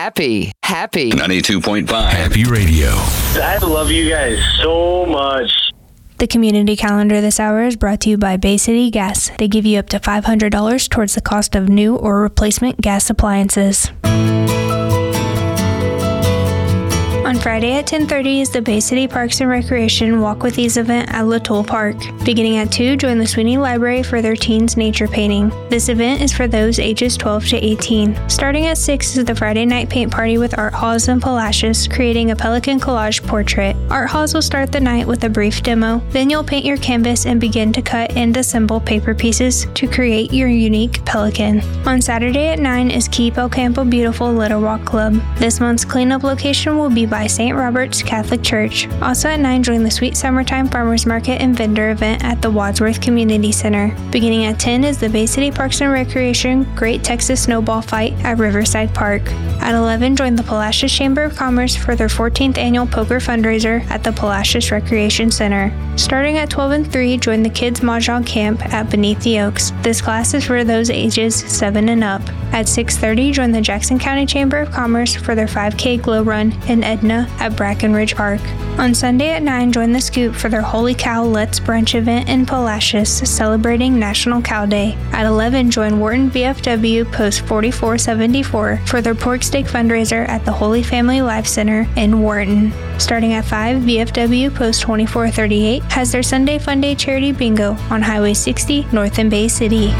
Happy 92.5 Happy Radio. I love you guys so much. The community calendar this hour is brought to you by Bay City Gas. They give you up to $500 towards the cost of new or replacement gas appliances. On Friday at 10:30 is the Bay City Parks and Recreation Walk with Ease event at Latoul Park. Beginning at 2, join the Sweeney Library for their Teens Nature Painting. This event is for those ages 12 to 18. Starting at 6 is the Friday night paint party with Art Hawes and Palacios, creating a pelican collage portrait. Art Hawes will start the night with a brief demo. Then you'll paint your canvas and begin to cut and assemble paper pieces to create your unique pelican. On Saturday at 9 is Keep El Campo Beautiful Little Rock Club. This month's cleanup location will be by St. Robert's Catholic Church. Also at 9, join the Sweet Summertime Farmers Market and Vendor event at the Wadsworth Community Center. Beginning at 10 is the Bay City Parks and Recreation Great Texas Snowball Fight at Riverside Park. At 11, join the Palacios Chamber of Commerce for their 14th annual poker fundraiser at the Palacios Recreation Center. Starting at 12 and 3, join the Kids Mahjong Camp at Beneath the Oaks. This class is for those ages 7 and up. At 6:30, join the Jackson County Chamber of Commerce for their 5K Glow Run in Edna at Brackenridge Park. On Sunday at 9, join the Scoop for their Holy Cow Let's Brunch event in Palacios, celebrating National Cow Day. At 11, join Wharton VFW Post 4474 for their pork steak fundraiser at the Holy Family Life Center in Wharton. Starting at 5, VFW Post 2438 has their Sunday Fun Day Charity Bingo on Highway 60 north in Bay City.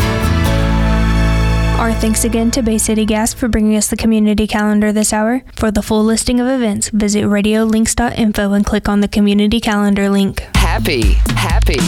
Our thanks again to Bay City Gas for bringing us the community calendar this hour. For the full listing of events, visit radiolinks.info and click on the community calendar link. Happy